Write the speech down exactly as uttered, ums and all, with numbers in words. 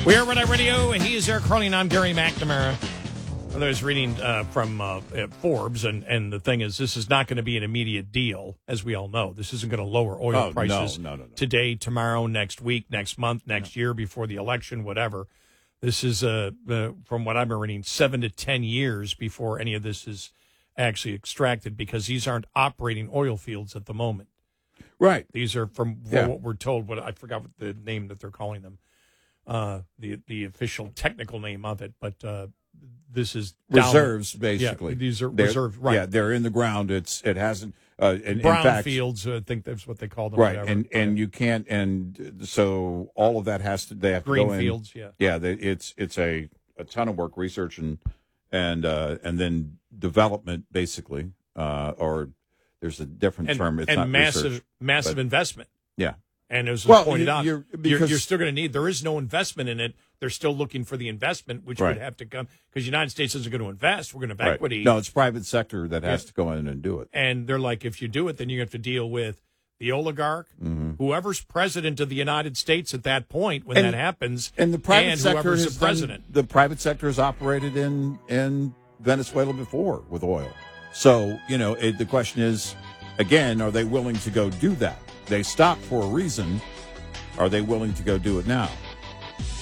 We are Red Eye Radio. He is Eric Carling. I'm Gary McNamara. I was reading uh, from uh, Forbes, and, and the thing is, this is not going to be an immediate deal, as we all know. This isn't going to lower oil oh, prices no, no, no, no. today, tomorrow, next week, next month, next no. year, before the election, whatever. This is, uh, uh, from what I've been reading, seven to ten years before any of this is actually extracted, because these aren't operating oil fields at the moment. Right. These are, from yeah. what we're told, what I forgot what the name that they're calling them, uh, the the official technical name of it, but uh, this is down, reserves, basically. Yeah, these are they're, reserves, right? Yeah, they're in the ground. It's it hasn't. Uh, in, Brown in fact, fields, I think that's what they call them. Right, whatever. and and you can't, and so all of that has to. They have green to go fields, in, yeah, yeah. They, it's it's a, a ton of work, research and and uh, and then development, basically, uh, or there's a different and, term. It's and not massive, research, massive but, investment. Yeah. And as was well, pointed you, out, you're, you're, you're still going to need, there is no investment in it. They're still looking for the investment, which right. would have to come, because the United States isn't going to invest. We're going to have right. equity. No, it's private sector that has yeah. to go in and do it. And they're like, if you do it, then you have to deal with the oligarch, mm-hmm. whoever's president of the United States at that point when and, that happens, and the private and sector whoever's has the president. Done, the private sector has operated in, in Venezuela before with oil. So, you know, it, the question is, again, are they willing to go do that? They stopped for a reason. Are they willing to go do it now?